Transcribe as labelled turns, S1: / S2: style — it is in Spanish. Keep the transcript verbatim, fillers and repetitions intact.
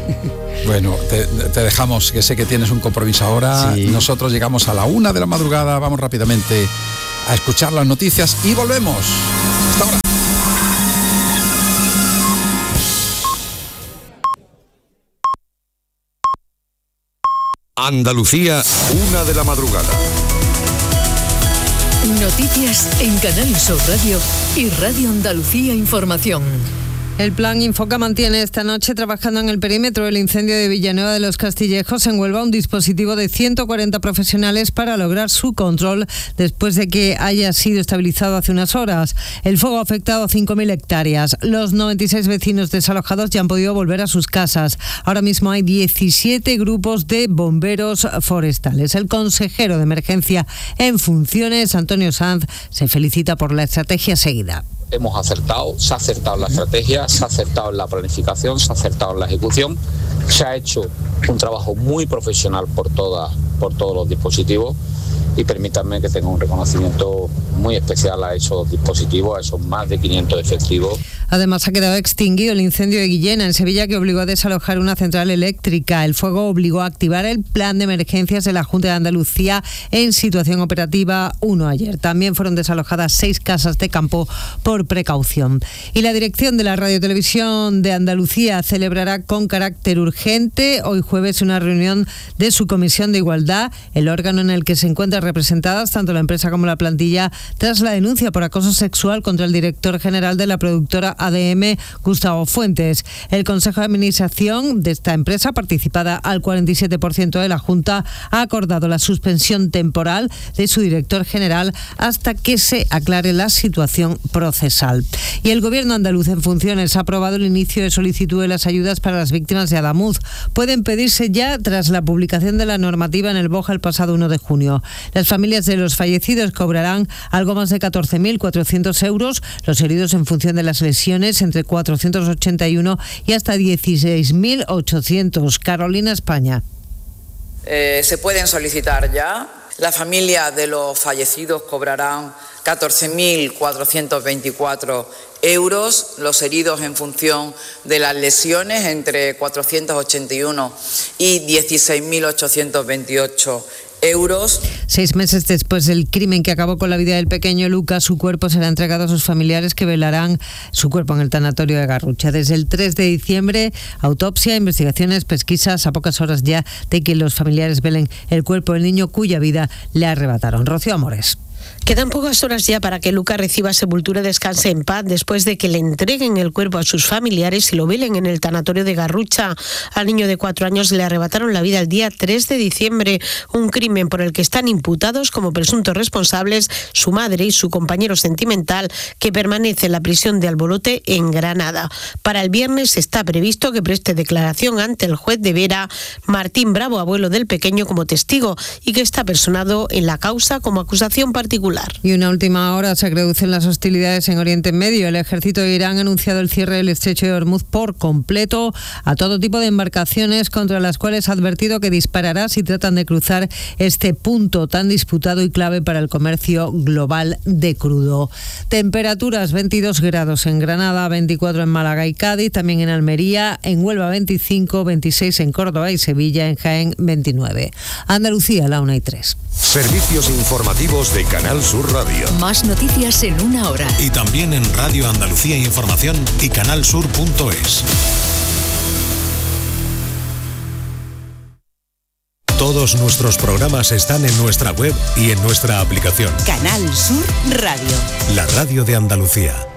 S1: Bueno, te, te dejamos, que sé que tienes un compromiso ahora. Sí. Nosotros llegamos a la una de la madrugada, vamos rápidamente a escuchar las noticias y volvemos. Hasta ahora.
S2: Andalucía, una de la madrugada.
S3: Noticias en Canal Sur Radio y Radio Andalucía Información.
S4: El Plan Infoca mantiene esta noche trabajando en el perímetro del incendio de Villanueva de los Castillejos en Huelva un dispositivo de ciento cuarenta profesionales para lograr su control después de que haya sido estabilizado hace unas horas. El fuego ha afectado a cinco mil hectáreas. Los noventa y seis vecinos desalojados ya han podido volver a sus casas. Ahora mismo hay diecisiete grupos de bomberos forestales. El consejero de emergencia en funciones, Antonio Sanz, se felicita por la estrategia seguida.
S5: Hemos acertado, se ha acertado en la estrategia, se ha acertado en la planificación, se ha acertado en la ejecución, se ha hecho un trabajo muy profesional por, toda, por todos los dispositivos y permítanme que tenga un reconocimiento muy especial a esos dispositivos, a esos más de quinientos efectivos.
S4: Además, ha quedado extinguido el incendio de Guillena, en Sevilla, que obligó a desalojar una central eléctrica. El fuego obligó a activar el plan de emergencias de la Junta de Andalucía en situación operativa uno ayer. También fueron desalojadas seis casas de campo por precaución. Y la dirección de la Radiotelevisión de Andalucía celebrará con carácter urgente hoy jueves una reunión de su Comisión de Igualdad, el órgano en el que se encuentran representadas tanto la empresa como la plantilla tras la denuncia por acoso sexual contra el director general de la productora A D M, Gustavo Fuentes. El Consejo de Administración de esta empresa, participada al cuarenta y siete por ciento de la Junta, ha acordado la suspensión temporal de su director general hasta que se aclare la situación procesal. Y el Gobierno andaluz en funciones ha aprobado el inicio de solicitud de las ayudas para las víctimas de Adamuz. Pueden pedirse ya tras la publicación de la normativa en el BOJA el pasado uno de junio. Las familias de los fallecidos cobrarán algo más de catorce mil cuatrocientos euros, los heridos en función de las lesiones entre cuatrocientos ochenta y uno y hasta dieciséis mil ochocientos. Carolina, España.
S6: Eh, se pueden solicitar ya. La familia de los fallecidos cobrarán catorce mil cuatrocientos veinticuatro euros, los heridos en función de las lesiones entre cuatrocientos ochenta y uno y dieciséis mil ochocientos veintiocho euros.
S4: Seis meses después del crimen que acabó con la vida del pequeño Lucas, su cuerpo será entregado a sus familiares, que velarán su cuerpo en el tanatorio de Garrucha. Desde el tres de diciembre, autopsia, investigaciones, pesquisas, a pocas horas ya de que los familiares velen el cuerpo del niño cuya vida le arrebataron. Rocío Amores.
S7: Quedan pocas horas ya para que Lucas reciba sepultura y descanse en paz después de que le entreguen el cuerpo a sus familiares y lo velen en el tanatorio de Garrucha. Al niño de cuatro años le arrebataron la vida el día tres de diciembre, un crimen por el que están imputados como presuntos responsables su madre y su compañero sentimental, que permanece en la prisión de Albolote en Granada. Para el viernes está previsto que preste declaración ante el juez de Vera Martín Bravo, abuelo del pequeño, como testigo y que está personado en la causa como acusación particular.
S4: Y una última hora: se reducen las hostilidades en Oriente Medio. El ejército de Irán ha anunciado el cierre del estrecho de Hormuz por completo a todo tipo de embarcaciones, contra las cuales ha advertido que disparará si tratan de cruzar este punto tan disputado y clave para el comercio global de crudo. Temperaturas: veintidós grados en Granada, veinticuatro en Málaga y Cádiz, también en Almería, en Huelva veinticinco, veintiséis en Córdoba y Sevilla, en Jaén veintinueve. Andalucía, la una y tres.
S2: Servicios informativos de Canal Sur Radio.
S3: Más noticias en una hora.
S8: Y también en Radio Andalucía Información y canalsur punto es. Todos nuestros programas están en nuestra web y en nuestra aplicación.
S3: Canal Sur Radio.
S8: La radio de Andalucía.